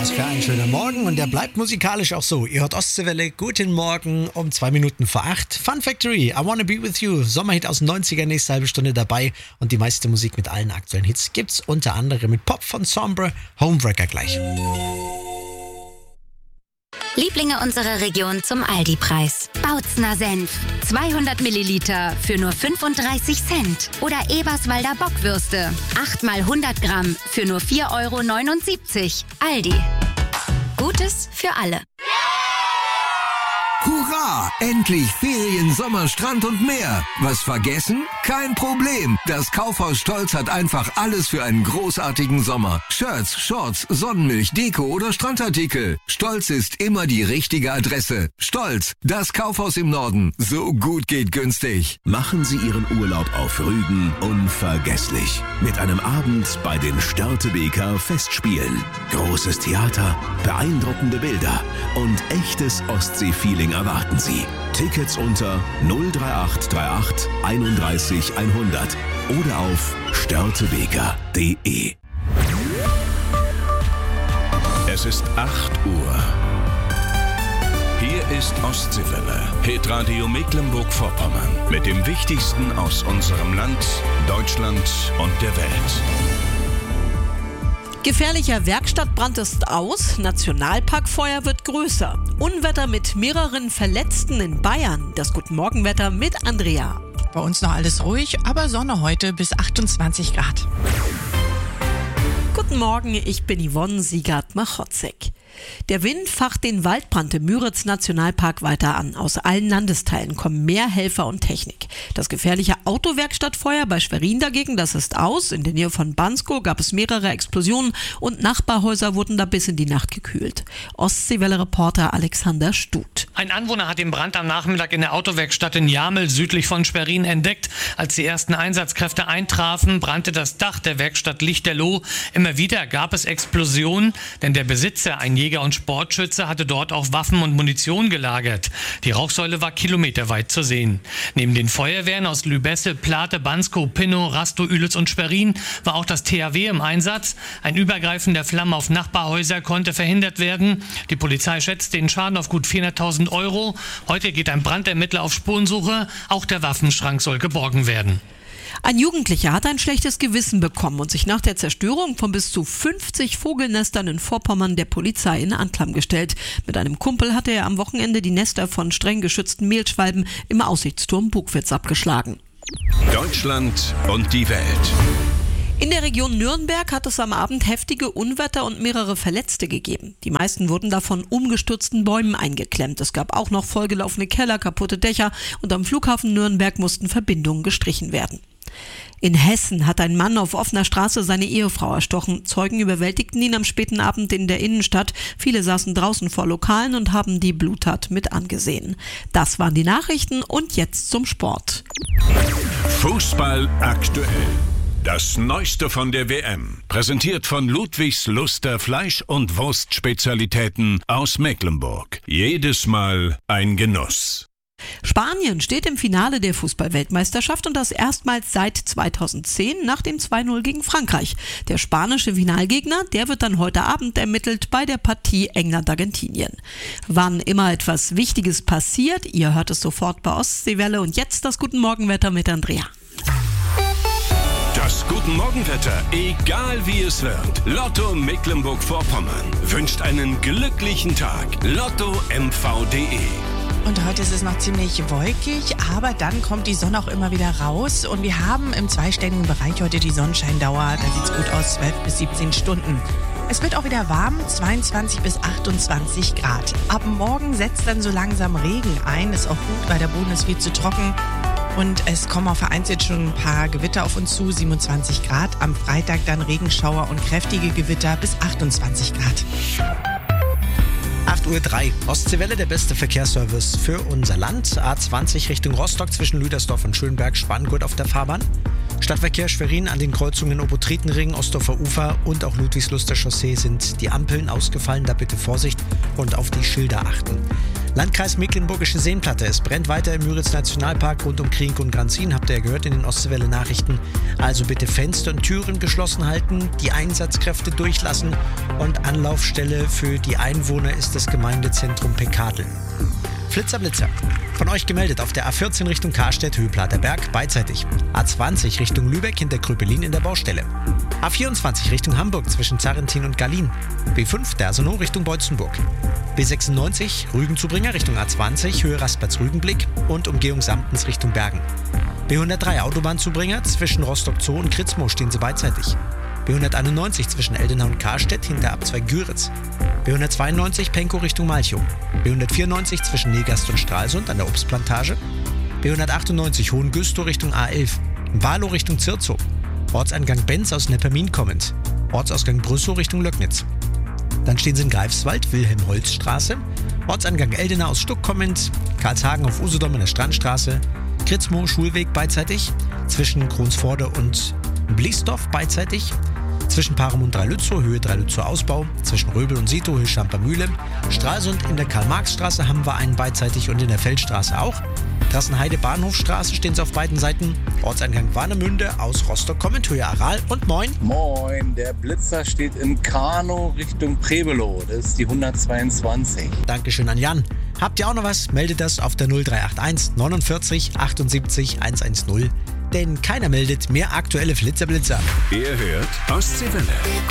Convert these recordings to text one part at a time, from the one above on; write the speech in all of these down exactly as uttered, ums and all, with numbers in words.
Was für ein schöner Morgen und der bleibt musikalisch auch so. Ihr hört Ostseewelle, guten Morgen um zwei Minuten vor acht. Fun Factory, I Wanna Be With You, Sommerhit aus den neunzigern, nächste halbe Stunde dabei. Und die meiste Musik mit allen aktuellen Hits gibt's unter anderem mit Pop von Sombre, Homewrecker gleich. Lieblinge unserer Region zum Aldi-Preis. Bautzner Senf. zweihundert Milliliter für nur fünfunddreißig Cent. Oder Eberswalder Bockwürste. acht mal hundert Gramm für nur vier Euro neunundsiebzig. Aldi. Gutes für alle. Hurra! Endlich Ferien, Sommer, Strand und mehr. Was vergessen? Kein Problem. Das Kaufhaus Stolz hat einfach alles für einen großartigen Sommer. Shirts, Shorts, Sonnenmilch, Deko oder Strandartikel. Stolz ist immer die richtige Adresse. Stolz, das Kaufhaus im Norden. So gut geht günstig. Machen Sie Ihren Urlaub auf Rügen unvergesslich. Mit einem Abend bei den Störtebeker Festspielen. Großes Theater, beeindruckende Bilder und echtes Ostsee-Feeling erwarten Sie. Tickets unter null drei acht drei acht einunddreißig hundert oder auf störtebeker punkt de. Es ist acht Uhr. Hier ist Ostseewelle, Hitradio Mecklenburg-Vorpommern mit dem Wichtigsten aus unserem Land, Deutschland und der Welt. Gefährlicher Werkstattbrand ist aus, Nationalparkfeuer wird größer. Unwetter mit mehreren Verletzten in Bayern. Das Guten-Morgen-Wetter mit Andrea. Bei uns noch alles ruhig, aber Sonne heute bis achtundzwanzig Grad. Guten Morgen, ich bin Yvonne Siegert-Machotzek. Der Wind facht den Waldbrand im Müritz-Nationalpark weiter an. Aus allen Landesteilen kommen mehr Helfer und Technik. Das gefährliche Autowerkstattfeuer bei Schwerin dagegen, das ist aus. In der Nähe von Bansko gab es mehrere Explosionen und Nachbarhäuser wurden da bis in die Nacht gekühlt. Ostseewelle-Reporter Alexander Stut. Ein Anwohner hat den Brand am Nachmittag in der Autowerkstatt in Jamel südlich von Schwerin entdeckt. Als die ersten Einsatzkräfte eintrafen, brannte das Dach der Werkstatt lichterloh. Immer wieder gab es Explosionen, denn der Besitzer, ein Jäger und Sportschütze, hatte dort auch Waffen und Munition gelagert. Die Rauchsäule war kilometerweit zu sehen. Neben den Feuerwehren aus Lübessel, Plate, Bansko, Pinnow, Rastow, Uelitz und Schwerin war auch das T H W im Einsatz. Ein Übergreifen der Flammen auf Nachbarhäuser konnte verhindert werden. Die Polizei schätzt den Schaden auf gut vierhunderttausend Euro. Heute geht ein Brandermittler auf Spurensuche. Auch der Waffenschrank soll geborgen werden. Ein Jugendlicher hat ein schlechtes Gewissen bekommen und sich nach der Zerstörung von bis zu fünfzig Vogelnestern in Vorpommern der Polizei in Anklam gestellt. Mit einem Kumpel hatte er am Wochenende die Nester von streng geschützten Mehlschwalben im Aussichtsturm Bugwitz abgeschlagen. Deutschland und die Welt. In der Region Nürnberg hat es am Abend heftige Unwetter und mehrere Verletzte gegeben. Die meisten wurden davon umgestürzten Bäumen eingeklemmt. Es gab auch noch vollgelaufene Keller, kaputte Dächer und am Flughafen Nürnberg mussten Verbindungen gestrichen werden. In Hessen hat ein Mann auf offener Straße seine Ehefrau erstochen. Zeugen überwältigten ihn am späten Abend in der Innenstadt. Viele saßen draußen vor Lokalen und haben die Bluttat mit angesehen. Das waren die Nachrichten und jetzt zum Sport. Fußball aktuell. Das Neueste von der W M. Präsentiert von Ludwigs Luster Fleisch- und Wurstspezialitäten aus Mecklenburg. Jedes Mal ein Genuss. Spanien steht im Finale der Fußball-Weltmeisterschaft und das erstmals seit zweitausendzehn nach dem zwei null gegen Frankreich. Der spanische Finalgegner, der wird dann heute Abend ermittelt bei der Partie England-Argentinien. Wann immer etwas Wichtiges passiert, ihr hört es sofort bei Ostseewelle und jetzt das Guten Morgenwetter mit Andrea. Das Guten Morgenwetter, egal wie es wird. Lotto Mecklenburg-Vorpommern wünscht einen glücklichen Tag. Lotto M V punkt de. Und heute ist es noch ziemlich wolkig, aber dann kommt die Sonne auch immer wieder raus. Und wir haben im zweistelligen Bereich heute die Sonnenscheindauer. Da sieht es gut aus, zwölf bis siebzehn Stunden. Es wird auch wieder warm, zweiundzwanzig bis achtundzwanzig Grad. Ab morgen setzt dann so langsam Regen ein. Ist auch gut, weil der Boden ist viel zu trocken. Und es kommen auch vereinzelt schon ein paar Gewitter auf uns zu, siebenundzwanzig Grad. Am Freitag dann Regenschauer und kräftige Gewitter bis achtundzwanzig Grad. acht Uhr drei. Ostseewelle, der beste Verkehrsservice für unser Land. A zwanzig Richtung Rostock zwischen Lüdersdorf und Schönberg, Spanngurt auf der Fahrbahn. Stadtverkehr Schwerin an den Kreuzungen Obotritenring, Ostdorfer Ufer und auch Ludwigsluster Chaussee sind die Ampeln ausgefallen. Da bitte Vorsicht und auf die Schilder achten. Landkreis Mecklenburgische Seenplatte. Es brennt weiter im Müritz-Nationalpark rund um Krienk und Granzin. Habt ihr ja gehört in den Ostseewelle-Nachrichten. Also bitte Fenster und Türen geschlossen halten, die Einsatzkräfte durchlassen und Anlaufstelle für die Einwohner ist das Gemeindezentrum Pekadl. Flitzer Blitzer. Von euch gemeldet auf der A vierzehn Richtung Karstedt, Höhe Platerberg, beidseitig. A zwanzig Richtung Lübeck hinter Kröpelin in der Baustelle. A vierundzwanzig Richtung Hamburg zwischen Zarrentin und Gallin. B fünf Dersenow Richtung Beutzenburg. B sechsundneunzig Rügenzubringer Richtung A zwanzig, Höhe Raspberts-Rügenblick und Umgehung Samtens Richtung Bergen. B hundertdrei Autobahnzubringer zwischen Rostock Zoo und Kritzmo stehen sie beidseitig. B hunderteinundneunzig zwischen Eldenau und Karstedt hinter Abzweig Güritz. B hundertzweiundneunzig Penkow Richtung Malchow. B hundertvierundneunzig zwischen Negast und Stralsund an der Obstplantage. B hundertachtundneunzig Hohengüstow Richtung A elf. Barlow Richtung Zirzow. Ortseingang Benz aus Neppermin kommend. Ortsausgang Brüssow Richtung Löcknitz. Dann stehen sie in Greifswald, Wilhelm-Holz-Straße. Ortseingang Eldenau aus Stuck kommend. Karlshagen auf Usedom in der Strandstraße. Kritzmo Schulweg beidseitig. Zwischen Kronsforde und Bliesdorf beidseitig. Zwischen Parem und Dreilützow, Höhe Dreilützow Ausbau. Zwischen Röbel und Sito, Höhe Schampermühle. Stralsund in der Karl-Marx-Straße haben wir einen beidseitig und in der Feldstraße auch. Drassenheide Bahnhofstraße stehen sie auf beiden Seiten. Ortseingang Warnemünde aus Rostock kommend, Höhe Aral und moin. Moin, der Blitzer steht in Kanow Richtung Prebelow. Das ist die hundertzweiundzwanzig. Dankeschön an Jan. Habt ihr auch noch was? Meldet das auf der null drei acht eins neunundvierzig achtundsiebzig hundertzehn. Denn keiner meldet mehr aktuelle Flitzerblitzer. Ihr hört Ostseewelle.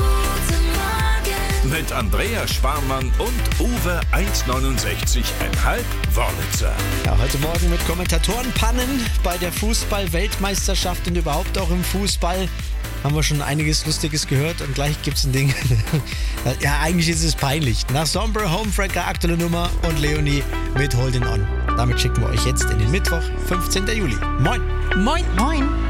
Mit Andrea Sparmann und Uwe eins neunundsechzig Komma fünf Wörlitzer. Ja, heute Morgen mit Kommentatorenpannen bei der Fußball-Weltmeisterschaft und überhaupt auch im Fußball haben wir schon einiges Lustiges gehört und gleich gibt's ein Ding. Ja, eigentlich ist es peinlich. Nach Sombre, Homefrecker, aktuelle Nummer und Leonie mit Holding On. Damit schicken wir euch jetzt in den Mittwoch, fünfzehnten Juli. Moin! Moin! Moin.